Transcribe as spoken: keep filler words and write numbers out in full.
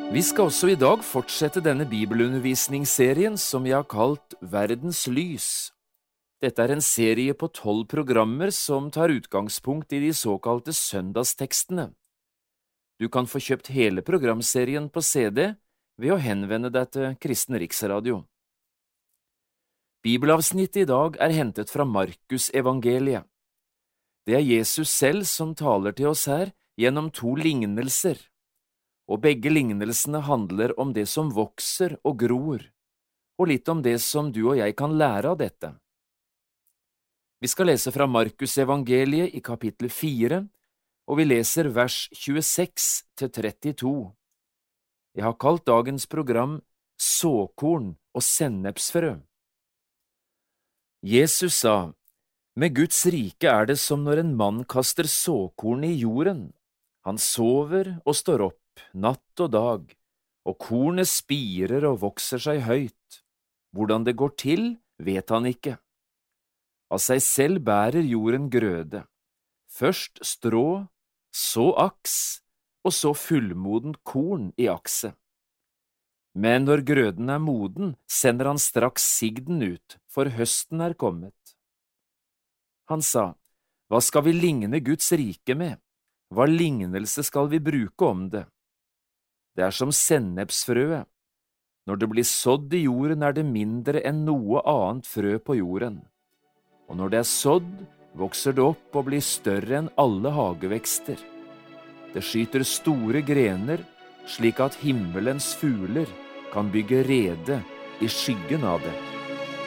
Vi skal også i dag fortsette denne bibelundervisningsserien som jeg har kalt Verdens lys. Dette er en serie på tolv programmer som tar utgangspunkt i de såkalte søndagstekstene. Du kan få kjøpt hele programserien på C D ved å henvende deg til Kristen Riksradio. Bibelavsnittet i dag er hentet fra Markus evangeliet. Det er Jesus selv som taler til oss her gjennom to lignelser, og begge lignelsene handler om det som vokser og gror, og litt om det som du og jeg kan lære av dette. Vi skal lese fra Markus evangeliet i kapittel fire, og vi leser vers tjueseks til trettito. Jeg har kalt dagens program Såkorn og sennepsfrø. Jesus sa, «Med Guds rike er det som når en mann kaster såkorn i jorden. Han sover og står opp, natt og dag, og kornet spirer og vokser seg høyt. Hvordan det går til, vet han ikke. Av seg selv bærer jorden grøde, først strå, så aks, og så fullmodent korn i akset. Men når grøden er moden, sender han straks sigden ut, for høsten er kommet. Han sa, hva skal vi ligne Guds rike med? Hva lignelse skal vi bruke om det? Det er som sennepsfrøet. Når det blir sådd i jorden, er det mindre enn noe annet frø på jorden. Og når det er sådd, vokser det opp og blir større enn alle hagevekster. Det skyter store grener, slik at himmelens fugler kan bygge rede i skyggen av det.